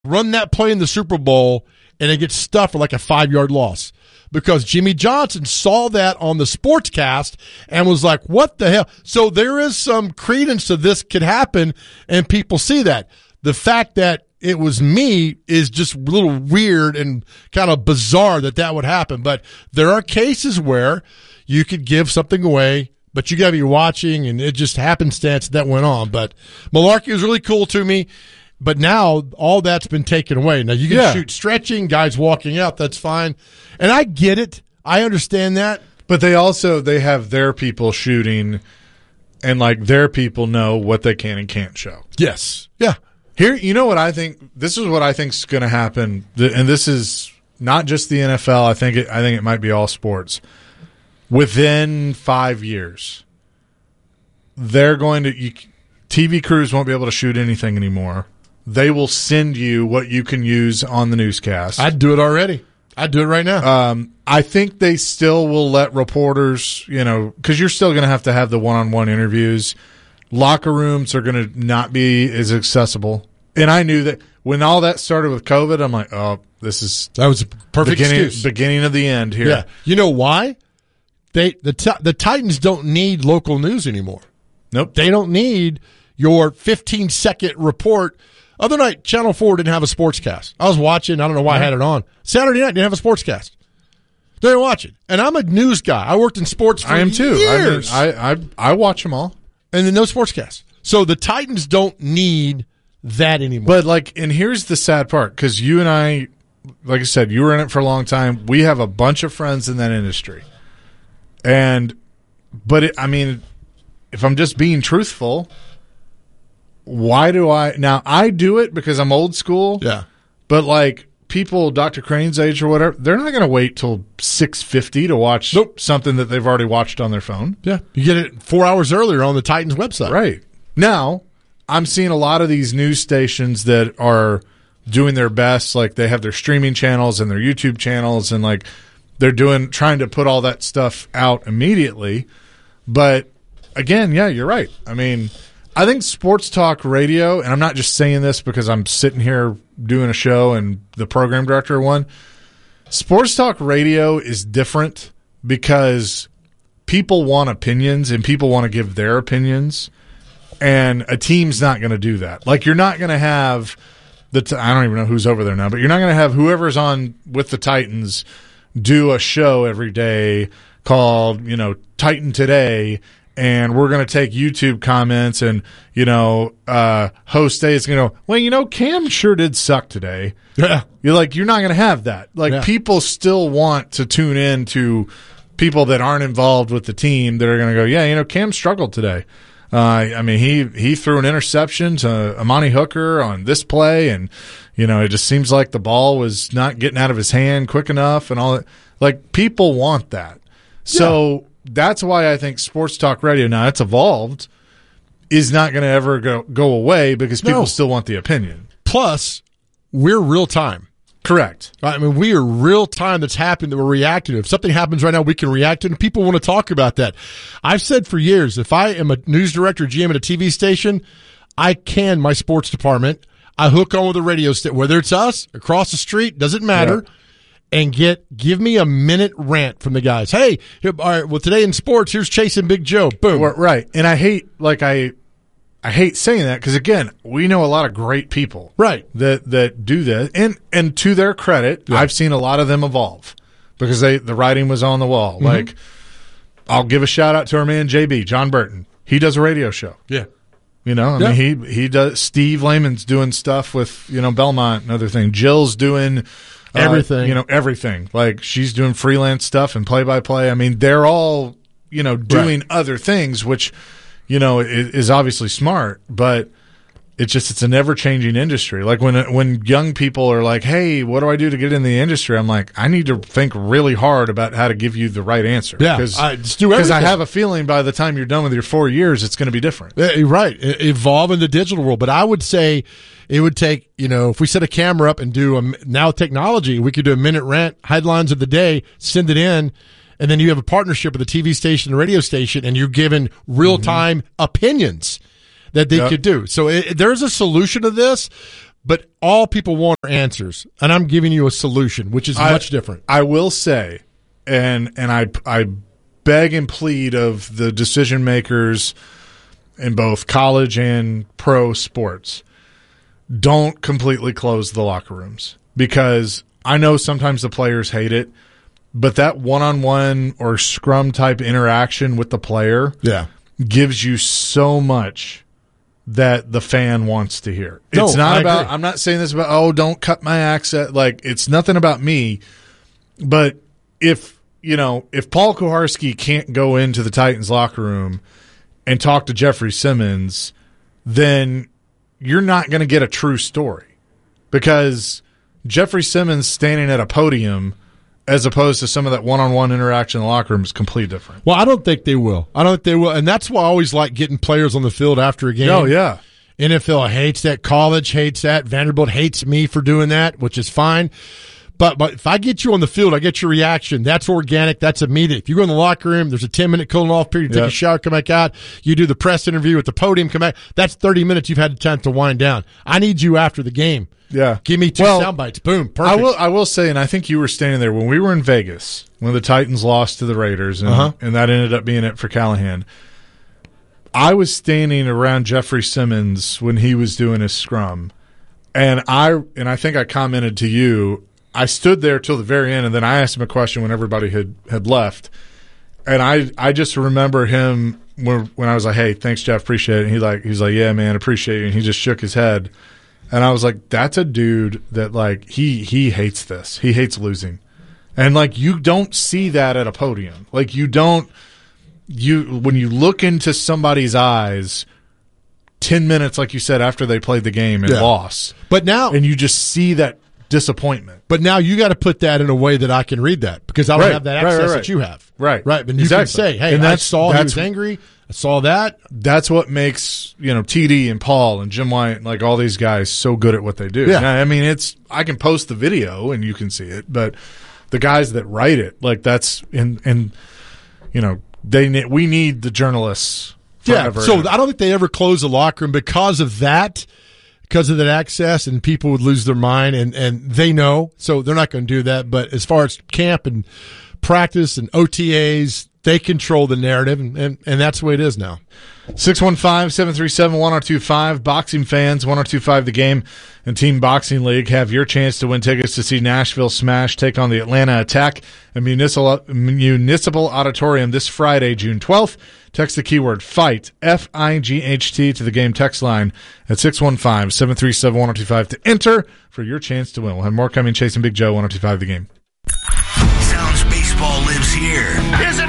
run that play in the Super Bowl and it gets stuffed for like a 5-yard loss. Because Jimmy Johnson saw that on the sportscast and was like, what the hell? So there is some credence to this could happen, and people see that. The fact that it was me is just a little weird and kind of bizarre that would happen. But there are cases where you could give something away, but you got to be watching, and it just happenstance that went on. But Malarkey was really cool to me. But now all that's been taken away. Now you can shoot stretching, guys walking out, that's fine. And I get it. I understand that. But they have their people shooting, and like their people know what they can and can't show. Yes. Yeah. Here, you know what I think? This is what I think is going to happen, and this is not just the NFL. I think it might be all sports. Within 5 years, they're going to TV crews won't be able to shoot anything anymore. They will send you what you can use on the newscast. I'd do it already. I'd do it right now. I think they still will let reporters, because you're still going to have the one-on-one interviews. Locker rooms are going to not be as accessible. And I knew that when all that started with COVID, I'm like, oh, that was a perfect excuse. Beginning of the end here. Yeah. You know why? The Titans don't need local news anymore. Nope. They don't need your 15-second report. Other night, Channel 4 didn't have a sportscast. I was watching. I don't know why I had it on. Saturday night, didn't have a sportscast. They didn't watch it. And I'm a news guy. I worked in sports for years. I watch them all. And then no sportscast. So the Titans don't need that anymore. But, and here's the sad part, because you and I, like I said, you were in it for a long time. We have a bunch of friends in that industry. But if I'm just being truthful, why do I do it because I'm old school. Yeah. But people Dr. Crane's age or whatever, they're not going to wait till 6:50 to watch something that they've already watched on their phone. Yeah. You get it 4 hours earlier on the Titans website. Right. Now, I'm seeing a lot of these news stations that are doing their best. Like they have their streaming channels and their YouTube channels, and they're trying to put all that stuff out immediately. But again, yeah, you're right. I think sports talk radio, and I'm not just saying this because I'm sitting here doing a show and the program director of one. Sports talk radio is different because people want opinions and people want to give their opinions, and a team's not going to do that. You're not going to have I don't even know who's over there now, but you're not going to have whoever's on with the Titans do a show every day called, Titan Today. And we're going to take YouTube comments, and, host A is going to go, Cam sure did suck today. Yeah. You're not going to have that. People still want to tune in to people that aren't involved with the team that are going to go, Cam struggled today. He threw an interception to Amani Hooker on this play, and, it just seems like the ball was not getting out of his hand quick enough and all that. People want that. So that's why I think sports talk radio, now it's evolved, is not going to ever go away because people still want the opinion. Plus, we're real time. Correct. We are real time that's happening that we're reacting to. If something happens right now, we can react to it, and people want to talk about that. I've said for years, if I am a news director, GM at a TV station, I can my sports department. I hook on with a radio station, whether it's us, across the street, doesn't matter. Yeah. And give me a minute rant from the guys. Hey, all right, well, today in sports, here's Chase and Big Joe. Boom. Right. And I hate saying that because, again, we know a lot of great people that do that. And to their credit, I've seen a lot of them evolve because the writing was on the wall. Mm-hmm. I'll give a shout-out to our man, JB, John Burton. He does a radio show. Yeah. He does. Steve Lehman's doing stuff with, Belmont and other things. Jill's doing everything. Everything. She's doing freelance stuff and play-by-play. They're all, doing other things, which, is obviously smart, but it's a never-changing industry. When young people are like, hey, what do I do to get in the industry? I'm like, I need to think really hard about how to give you the right answer. Yeah, just do everything. Because I have a feeling by the time you're done with your 4 years, it's going to be different. Right. Evolve in the digital world. But I would say it would take, if we set a camera up and do now technology, we could do a minute rant, headlines of the day, send it in, and then you have a partnership with a TV station and radio station, and you're given real-time opinions that they could do. So there's a solution to this, but all people want are answers, and I'm giving you a solution, which is much different. I will say, and I beg and plead of the decision makers in both college and pro sports, don't completely close the locker rooms, because I know sometimes the players hate it, but that one-on-one or scrum type interaction with the player gives you so much that the fan wants to hear. It's not about, I'm not saying this about, don't cut my accent. Like, it's nothing about me. But if Paul Kuharsky can't go into the Titans locker room and talk to Jeffrey Simmons, then you're not going to get a true story, because Jeffrey Simmons standing at a podium as opposed to some of that one-on-one interaction in the locker room is completely different. Well, I don't think they will. And that's why I always like getting players on the field after a game. Oh, yeah. NFL hates that. College hates that. Vanderbilt hates me for doing that, which is fine. But if I get you on the field, I get your reaction. That's organic. That's immediate. If you go in the locker room, there's a 10-minute cooling off period. You take a shower, come back out. You do the press interview at the podium, come back. That's 30 minutes you've had the time to wind down. I need you after the game. Yeah. Give me two sound bites. Boom. Perfect. I will say, and I think you were standing there when we were in Vegas, when the Titans lost to the Raiders, and that ended up being it for Callahan. I was standing around Jeffrey Simmons when he was doing his scrum, and I think I commented to you, I stood there till the very end, and then I asked him a question when everybody had left, and I just remember him when I was like, "Hey, thanks, Jeff, appreciate it." And he's like, "Yeah, man, appreciate you," and he just shook his head. And I was like, that's a dude that, like, he hates this. He hates losing. And, like, you don't see that at a podium. Like, when you look into somebody's eyes 10 minutes, like you said, after they played the game and lost. But now, and you just see that disappointment. But now you got to put that in a way that I can read that, because I don't have that access that you have. Right. But you can say, hey, and I saw he was angry. I saw that. That's what makes, TD and Paul and Jim White and, like, all these guys so good at what they do. Yeah. Now, I mean, I can post the video and you can see it, but the guys that write it, like, that's we need the journalists. Forever. So I don't think they ever close the locker room because of that access, and people would lose their mind, and they know, so they're not going to do that. But as far as camp and practice and OTAs, they control the narrative, and that's the way it is now. 615-737-1025. Boxing fans, 1025 The Game and Team Boxing League have your chance to win tickets to see Nashville Smash take on the Atlanta Attack at Municipal Auditorium this Friday, June 12th. Text the keyword FIGHT, F-I-G-H-T, to the game text line at 615-737-1025 to enter for your chance to win. We'll have more coming. Chasing Big Joe, 1025 The Game. Sounds baseball lives here. Is it